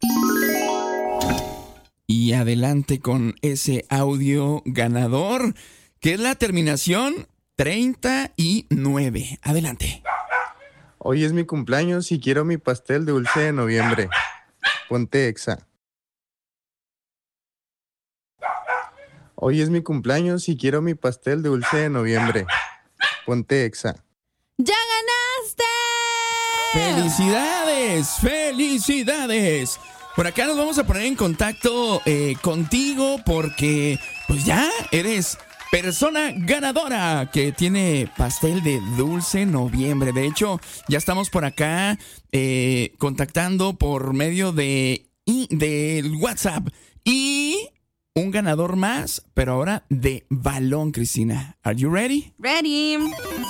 Y adelante con ese audio ganador, que es la terminación 39. Adelante. Hoy es mi cumpleaños y quiero mi pastel de dulce de noviembre. Ponte Exa. Hoy es mi cumpleaños y quiero mi pastel de dulce de noviembre. Ponte Exa. ¡Ya ganaste! ¡Felicidades! ¡Felicidades! Por acá nos vamos a poner en contacto contigo porque pues ya eres persona ganadora que tiene pastel de dulce noviembre. De hecho, ya estamos por acá contactando por medio del WhatsApp y un ganador más, pero ahora de balón, Cristina. ¿Are you ready? Ready.